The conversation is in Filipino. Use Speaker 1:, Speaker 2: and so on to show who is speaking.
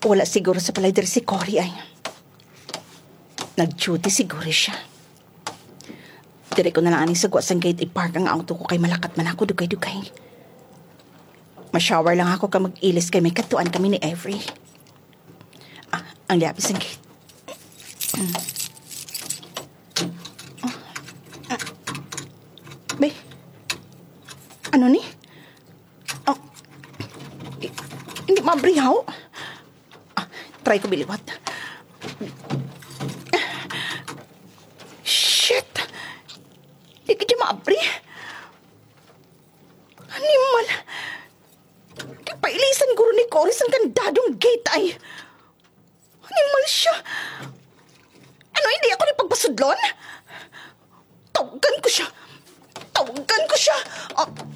Speaker 1: Wala siguro sa palay diri si Cory ay. Nag-duty siguro siya. Dire ko na lang aning sagwa sang gate i-park ang auto ko kay malakat man ako dugay-dugay. Ma-shower lang ako ka mag-ilis kay may katuan kami ni Avery. Ang lapis ang gate. Be, ano ni? Hindi mabrihaw. Try ko biliwat. Shit! Di ka dyan maabri. Animal. Pailisan guro ni Coris ang kandadong gate ay. Animal siya. Ano, hindi ako nipagpasudlon? Tawagan ko siya.